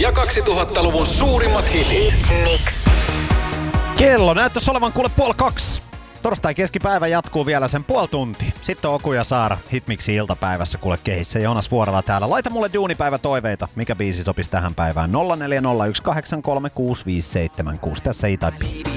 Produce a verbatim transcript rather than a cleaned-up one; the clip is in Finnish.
ja kaksituhattaluvun suurimmat hitit. Mix. Kello näyttäisi olevan kuule puoli kaksi. Torstai keskipäivä jatkuu vielä sen puoli tunti. Sitten on Oku ja Saara Hitmixi iltapäivässä kuule kehissä. Joonas Vuorela täällä. Laita mulle duunipäivä toiveita. Mikä biisi sopisi tähän päivään? nolla neljä nolla yksi kahdeksan kolme kuusi viisi seitsemän kuusi. Tässä E-Type.